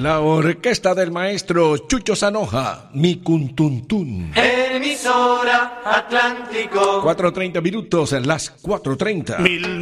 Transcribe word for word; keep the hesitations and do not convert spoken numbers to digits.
la orquesta del maestro Chucho Zanoja, Mi Cuntuntún. Emisora Atlántico. cuatro treinta minutos, las cuatro treinta. Mil